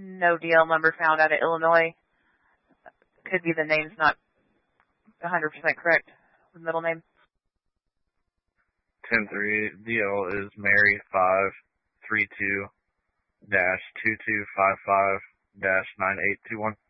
No DL number found out of Illinois. Could be the name's not 100% correct. The middle name. 10-3. DL is Mary 532-2255-9821.